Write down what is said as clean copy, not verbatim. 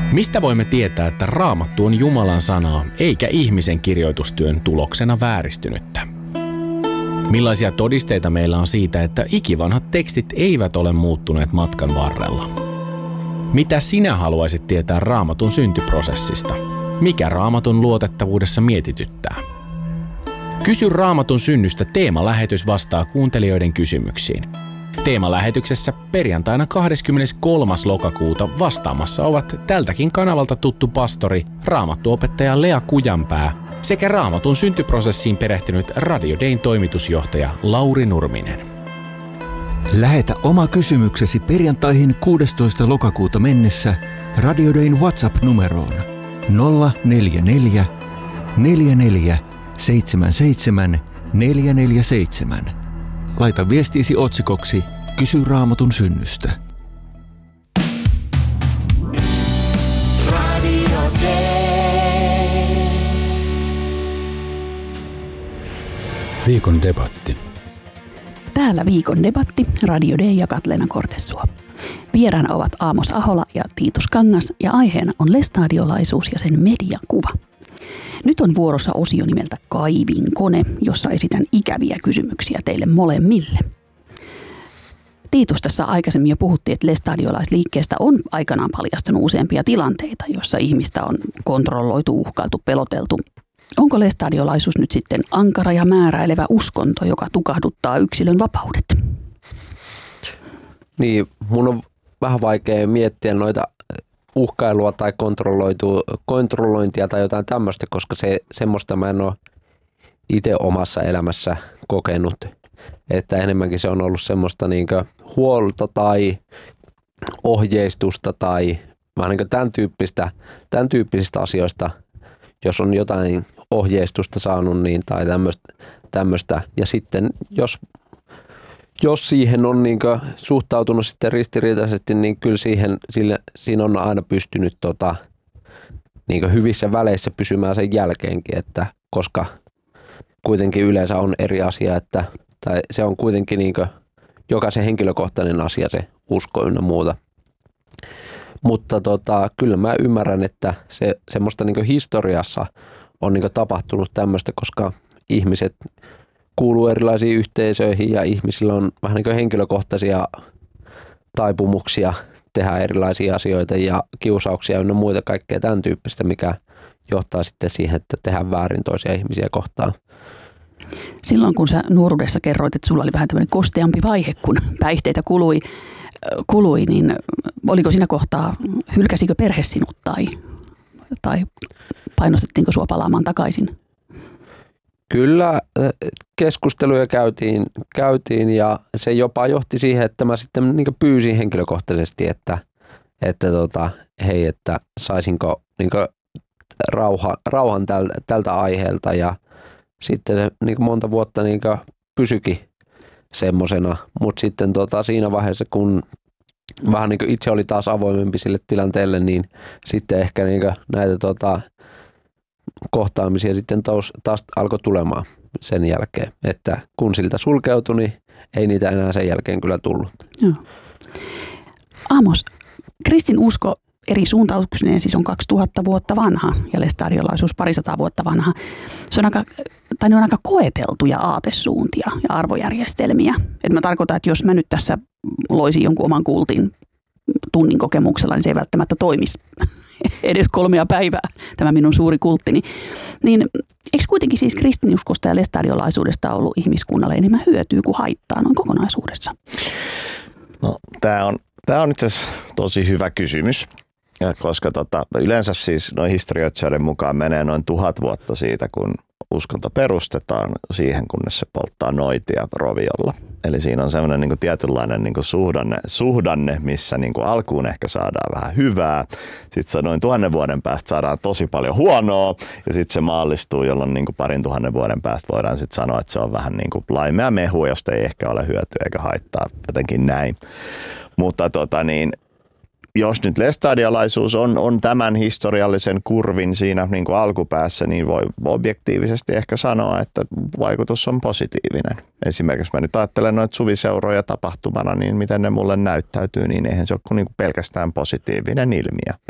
Mistä voimme tietää, että Raamattu on Jumalan sanaa, eikä ihmisen kirjoitustyön tuloksena vääristynyttä? Millaisia todisteita meillä on siitä, että ikivanhat tekstit eivät ole muuttuneet matkan varrella? Mitä sinä haluaisit tietää Raamatun syntyprosessista? Mikä Raamatun luotettavuudessa mietityttää? Kysy Raamatun synnystä teemalähetys vastaa kuuntelijoiden kysymyksiin. Teemalähetyksessä perjantaina 23. lokakuuta vastaamassa ovat tältäkin kanavalta tuttu pastori, raamattuopettaja Lea Kujanpää sekä Raamatun syntyprosessiin perehtynyt Radio Dayn toimitusjohtaja Lauri Nurminen. Lähetä oma kysymyksesi perjantaihin 16. lokakuuta mennessä Radio Dayn WhatsApp-numeroon 044 44 77 447. Laita viestiisi otsikoksi Kysy Raamatun synnystä. Radio Day. Viikon debatti. Täällä viikon debatti Radio Day ja Katleena Kortessuo. Vieraana ovat Aamos Ahola ja Tiitus Kangas ja aiheena on lestadiolaisuus ja sen mediakuva. Nyt on vuorossa osio nimeltä Kaivinkone, jossa esitän ikäviä kysymyksiä teille molemmille. Tiitus, tässä aikaisemmin jo puhuttiin, että lestadiolaisliikkeestä on aikanaan paljastunut useampia tilanteita, joissa ihmistä on kontrolloitu, uhkailtu, peloteltu. Onko lestadiolaisuus nyt sitten ankara ja määräilevä uskonto, joka tukahduttaa yksilön vapaudet? Niin, mun on vähän vaikea miettiä noita uhkailua tai kontrollointia tai jotain tämmöistä, koska semmoista mä en ole itse omassa elämässä kokenut. Että enemmänkin se on ollut semmoista niinkö huolta tai ohjeistusta tai vähän niinkö tämän tyyppisistä asioista, jos on jotain ohjeistusta saanut niin, tai tämmöistä. Ja sitten jos siihen on niinkö suhtautunut sitten ristiriitaisesti, niin kyllä siinä on aina pystynyt niinkö hyvissä väleissä pysymään sen jälkeenkin, että koska kuitenkin yleensä on eri asia, tai se on kuitenkin niinkö jokaisen henkilökohtainen asia se usko ynnä muuta. Mutta kyllä mä ymmärrän, että semmoista niinkö historiassa on niinkö tapahtunut tämmöistä, koska ihmiset kuuluu erilaisiin yhteisöihin ja ihmisillä on vähän niin kuin henkilökohtaisia taipumuksia tehdä erilaisia asioita ja kiusauksia ja muita kaikkea tämän tyyppistä, mikä johtaa sitten siihen, että tehdään väärin toisia ihmisiä kohtaan. Silloin kun sä nuoruudessa kerroit, että sulla oli vähän tämmöinen kosteampi vaihe, kun päihteitä kului, niin oliko siinä kohtaa, hylkäsikö perhe sinut tai painostettiinko sua palaamaan takaisin? Kyllä keskusteluja käytiin ja se jopa johti siihen, että mä sitten niin pyysin henkilökohtaisesti, että hei, että saisinko niin rauhan tältä aiheelta ja sitten se niin monta vuotta niin pysyikin semmosena, mutta sitten siinä vaiheessa, kun vähän niin itse oli taas avoimempi sille tilanteelle, niin sitten ehkä niin näitä kohtaamisia sitten taas alkoi tulemaan sen jälkeen, että kun siltä sulkeutui, niin ei niitä enää sen jälkeen kyllä tullut. Joo. Aamos, kristin usko eri suuntautuksineen siis on 2000 vuotta vanha ja lestadiolaisuus 200 vuotta vanha. Ne on aika koeteltuja aatesuuntia ja arvojärjestelmiä. Et mä tarkoitan, että jos mä nyt tässä loisin jonkun oman kultin tunnin kokemuksella, niin se ei välttämättä toimisi edes 3 päivää, tämä minun suuri kulttini. Niin eikö kuitenkin siis kristinuskosta ja lestadiolaisuudesta ollut ihmiskunnalle enemmän hyötyä kuin haittaa noin kokonaisuudessa? No, tämä on itse asiassa tosi hyvä kysymys, koska yleensä siis noin historioitsijoiden mukaan menee noin 1000 vuotta siitä, kun uskonto perustetaan siihen, kunnes se polttaa noitia roviolla. Eli siinä on semmoinen niin kuin tietynlainen niin kuin suhdanne, missä niin kuin alkuun ehkä saadaan vähän hyvää. Sitten se noin 1000 vuoden päästä saadaan tosi paljon huonoa ja sitten se maallistuu, jolloin niin kuin 2000 vuoden päästä voidaan sitten sanoa, että se on vähän niin kuin laimea mehu, josta ei ehkä ole hyötyä eikä haittaa, jotenkin näin. Mutta jos nyt lestadiolaisuus on tämän historiallisen kurvin siinä niin kuin alkupäässä, niin voi objektiivisesti ehkä sanoa, että vaikutus on positiivinen. Esimerkiksi mä nyt ajattelen noita suviseuroja tapahtumana, niin miten ne mulle näyttäytyy, niin eihän se ole kuin pelkästään positiivinen ilmiö.